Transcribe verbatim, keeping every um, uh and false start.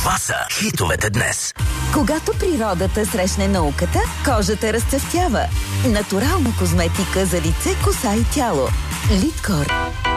Това са хитовете днес. Когато природата срещне науката, кожата разцъфтява. Натурална козметика за лице, коса и тяло. Литкор.